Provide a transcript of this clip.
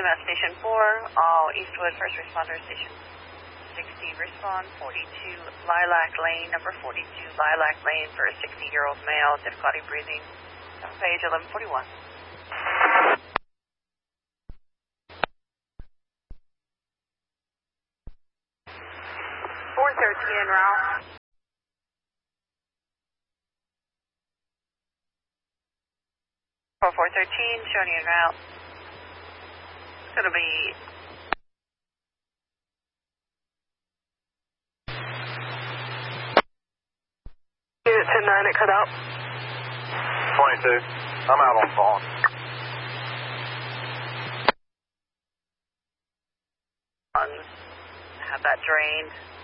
EMS Station 4, all Eastwood first responders, Station 60, respond 42 Lilac Lane, number 42 Lilac Lane for a 60-year-old male, difficulty breathing, page 1141. 413 en route. 413, showing you en route. It's going to be Unit 10-9 it cut out. 22. I'm out on phone. Have that drained.